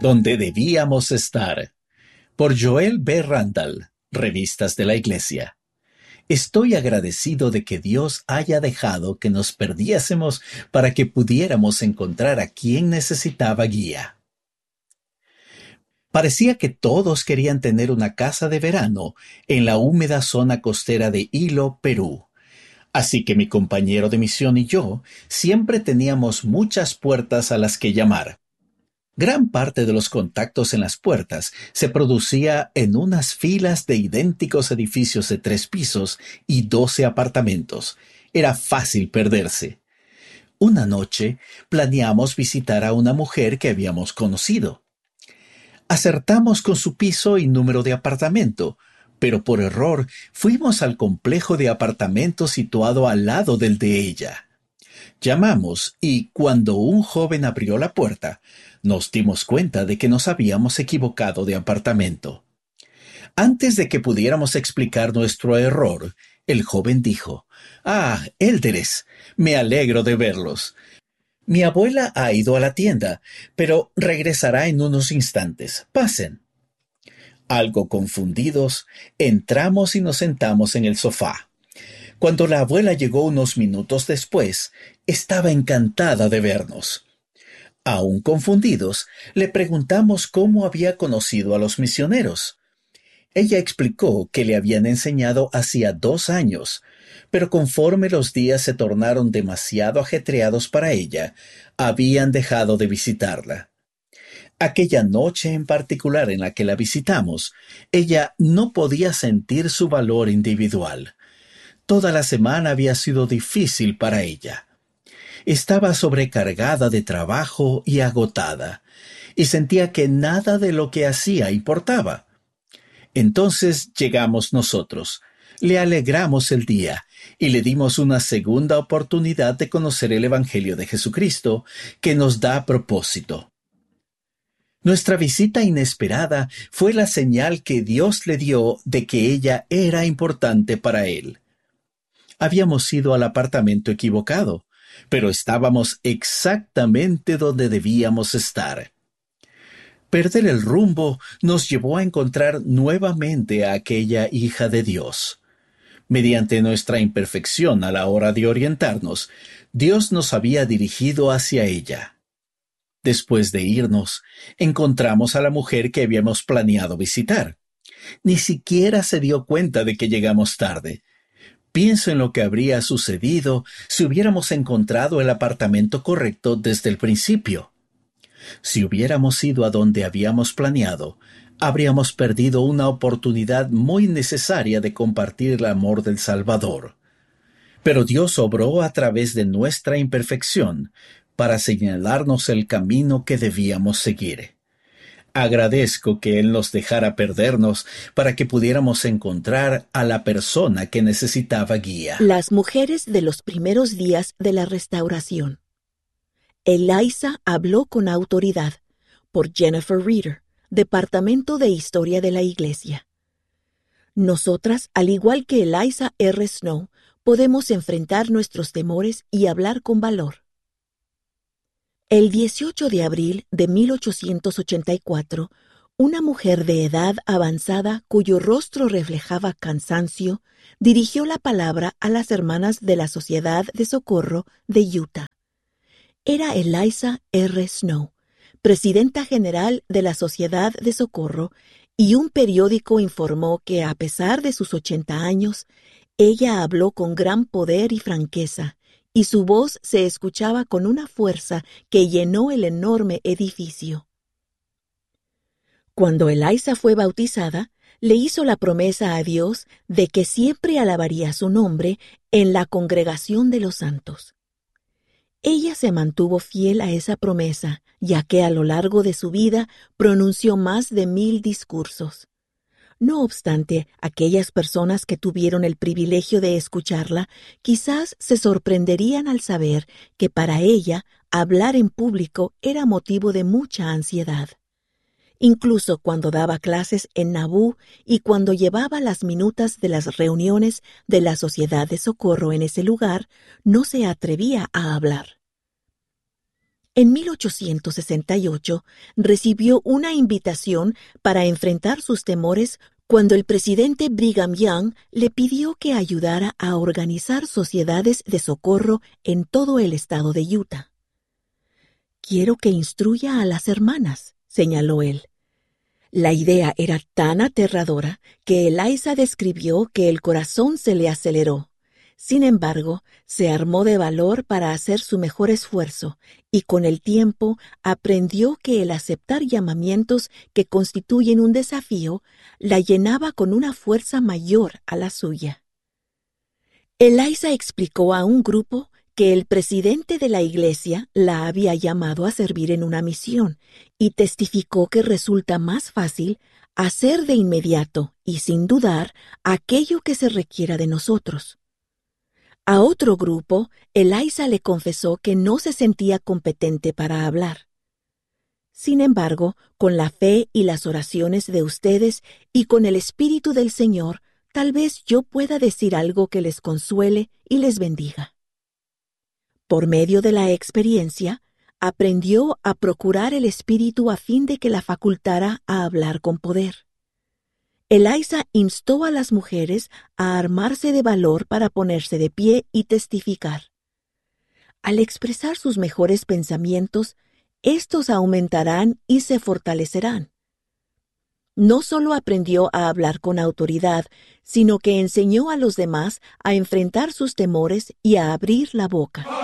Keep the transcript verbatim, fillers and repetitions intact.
Donde debíamos estar. Por Joel B. Randall, Revistas de la Iglesia. Estoy agradecido de que Dios haya dejado que nos perdiésemos para que pudiéramos encontrar a quien necesitaba guía. Parecía que todos querían tener una casa de verano en la húmeda zona costera de Hilo, Perú. Así que mi compañero de misión y yo siempre teníamos muchas puertas a las que llamar. Gran parte de los contactos en las puertas se producía en unas filas de idénticos edificios de tres pisos y doce apartamentos. Era fácil perderse. Una noche planeamos visitar a una mujer que habíamos conocido. Acertamos con su piso y número de apartamento, pero por error fuimos al complejo de apartamentos situado al lado del de ella. Llamamos y cuando un joven abrió la puerta, nos dimos cuenta de que nos habíamos equivocado de apartamento. Antes de que pudiéramos explicar nuestro error, el joven dijo: «Ah, élderes, me alegro de verlos. Mi abuela ha ido a la tienda, pero regresará en unos instantes. Pasen». Algo confundidos, entramos y nos sentamos en el sofá. Cuando la abuela llegó unos minutos después, estaba encantada de vernos. Aún confundidos, le preguntamos cómo había conocido a los misioneros. Ella explicó que le habían enseñado hacía dos años, pero conforme los días se tornaron demasiado ajetreados para ella, habían dejado de visitarla. Aquella noche en particular en la que la visitamos, ella no podía sentir su valor individual. Toda la semana había sido difícil para ella. Estaba sobrecargada de trabajo y agotada, y sentía que nada de lo que hacía importaba. Entonces llegamos nosotros, le alegramos el día y le dimos una segunda oportunidad de conocer el Evangelio de Jesucristo, que nos da propósito. Nuestra visita inesperada fue la señal que Dios le dio de que ella era importante para él. Habíamos ido al apartamento equivocado, pero estábamos exactamente donde debíamos estar. Perder el rumbo nos llevó a encontrar nuevamente a aquella hija de Dios. Mediante nuestra imperfección a la hora de orientarnos, Dios nos había dirigido hacia ella. Después de irnos, encontramos a la mujer que habíamos planeado visitar. Ni siquiera se dio cuenta de que llegamos tarde. Pienso en lo que habría sucedido si hubiéramos encontrado el apartamento correcto desde el principio. Si hubiéramos ido a donde habíamos planeado, habríamos perdido una oportunidad muy necesaria de compartir el amor del Salvador. Pero Dios obró a través de nuestra imperfección para señalarnos el camino que debíamos seguir. Agradezco que Él nos dejara perdernos para que pudiéramos encontrar a la persona que necesitaba guía. Las mujeres de los primeros días de la restauración. Eliza habló con autoridad, por Jennifer Reeder, Departamento de Historia de la Iglesia. Nosotras, al igual que Eliza R. Snow, podemos enfrentar nuestros temores y hablar con valor. El dieciocho de abril de mil ochocientos ochenta y cuatro, una mujer de edad avanzada cuyo rostro reflejaba cansancio, dirigió la palabra a las hermanas de la Sociedad de Socorro de Utah. Era Eliza R. Snow, presidenta general de la Sociedad de Socorro, y un periódico informó que a pesar de sus ochenta años, ella habló con gran poder y franqueza, y su voz se escuchaba con una fuerza que llenó el enorme edificio. Cuando Eliza fue bautizada, le hizo la promesa a Dios de que siempre alabaría su nombre en la congregación de los santos. Ella se mantuvo fiel a esa promesa, ya que a lo largo de su vida pronunció más de mil discursos. No obstante, aquellas personas que tuvieron el privilegio de escucharla quizás se sorprenderían al saber que para ella hablar en público era motivo de mucha ansiedad. Incluso cuando daba clases en Nauvoo y cuando llevaba las minutas de las reuniones de la Sociedad de Socorro en ese lugar, no se atrevía a hablar. En mil ochocientos sesenta y ocho recibió una invitación para enfrentar sus temores cuando el presidente Brigham Young le pidió que ayudara a organizar sociedades de socorro en todo el estado de Utah. «Quiero que instruya a las hermanas», señaló él. La idea era tan aterradora que Eliza describió que el corazón se le aceleró. Sin embargo, se armó de valor para hacer su mejor esfuerzo y con el tiempo aprendió que el aceptar llamamientos que constituyen un desafío la llenaba con una fuerza mayor a la suya. Eliza explicó a un grupo que el presidente de la iglesia la había llamado a servir en una misión y testificó que resulta más fácil hacer de inmediato y sin dudar aquello que se requiera de nosotros. A otro grupo, Eliza le confesó que no se sentía competente para hablar. Sin embargo, con la fe y las oraciones de ustedes y con el Espíritu del Señor, tal vez yo pueda decir algo que les consuele y les bendiga. Por medio de la experiencia, aprendió a procurar el Espíritu a fin de que la facultara a hablar con poder. Eliza instó a las mujeres a armarse de valor para ponerse de pie y testificar. Al expresar sus mejores pensamientos, estos aumentarán y se fortalecerán. No solo aprendió a hablar con autoridad, sino que enseñó a los demás a enfrentar sus temores y a abrir la boca.